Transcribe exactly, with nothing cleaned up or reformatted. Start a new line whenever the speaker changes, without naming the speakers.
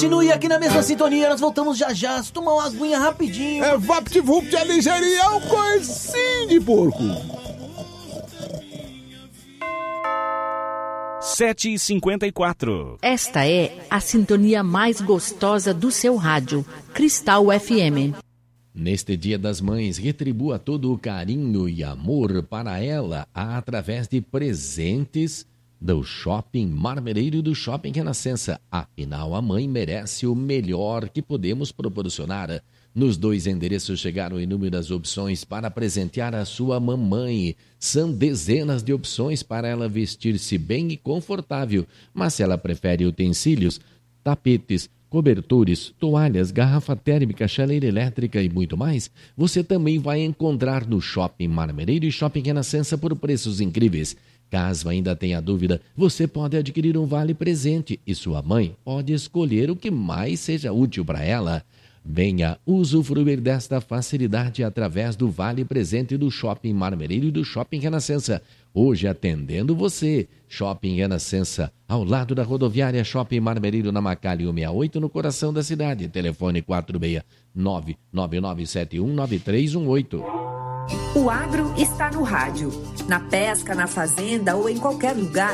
Continue aqui na mesma sintonia, nós voltamos já já. Se tomar uma aguinha rapidinho.
É VaptVupt, a ligeirinha, é um coicinho de porco.
sete e cinquenta e quatro.
Esta é a sintonia mais gostosa do seu rádio, Cristal F M.
Neste Dia das Mães, retribua todo o carinho e amor para ela através de presentes do Shopping Marmereiro e do Shopping Renascença. Afinal, a mãe merece o melhor que podemos proporcionar. Nos dois endereços chegaram inúmeras opções para presentear a sua mamãe. São dezenas de opções para ela vestir-se bem e confortável. Mas se ela prefere utensílios, tapetes, cobertores, toalhas, garrafa térmica, chaleira elétrica e muito mais, você também vai encontrar no Shopping Marmereiro e Shopping Renascença por preços incríveis. Caso ainda tenha dúvida, você pode adquirir um vale presente e sua mãe pode escolher o que mais seja útil para ela. Venha usufruir desta facilidade através do Vale Presente do Shopping Marmereiro e do Shopping Renascença. Hoje atendendo você, Shopping Renascença, ao lado da rodoviária Shopping Marmereiro na Macalho cento e sessenta e oito, no coração da cidade. Telefone quatro seis nove nove nove sete um nove três um oito.
O agro está no rádio. Na pesca, na fazenda ou em qualquer lugar,